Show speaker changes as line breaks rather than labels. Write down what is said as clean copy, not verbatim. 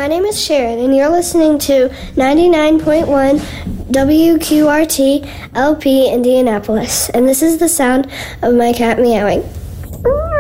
My name is Sharon, and you're listening to 99.1 WQRT LP Indianapolis. And this is the sound of my cat meowing.